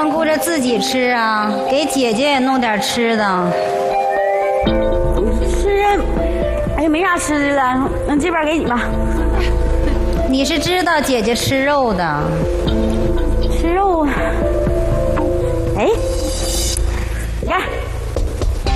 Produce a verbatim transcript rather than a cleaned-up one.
光顾着自己吃啊，给姐姐也弄点吃的。 吃，哎呀，没啥吃的了，那这边给你吧。 你是知道姐姐吃肉的， 吃肉。哎，你看。